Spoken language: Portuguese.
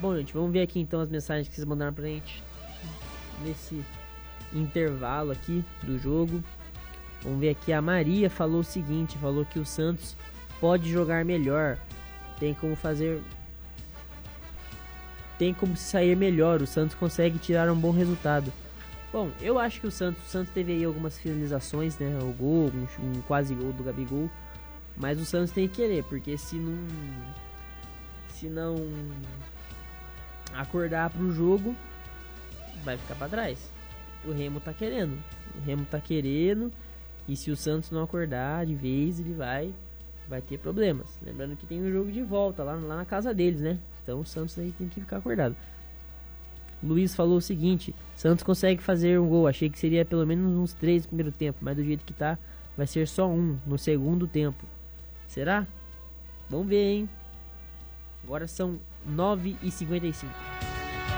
Bom, gente, vamos ver aqui então as mensagens que vocês mandaram pra gente nesse intervalo aqui do jogo. Vamos ver aqui, a Maria falou o seguinte, falou que o Santos pode jogar melhor, tem como sair melhor, o Santos consegue tirar um bom resultado. Bom, eu acho que o Santos teve aí algumas finalizações, né, o gol, um quase gol do Gabigol, mas o Santos tem que querer, porque se não acordar pro jogo, vai ficar pra trás. O Remo tá querendo, e se o Santos não acordar de vez, ele vai ter problemas. Lembrando que tem um jogo de volta lá na casa deles, né? Então o Santos aí tem que ficar acordado. Luiz falou o seguinte: Santos consegue fazer um gol, achei que seria pelo menos uns 3 no primeiro tempo, mas do jeito que tá, vai ser só um no segundo tempo. Será? Vamos ver, hein? Agora são 9h55.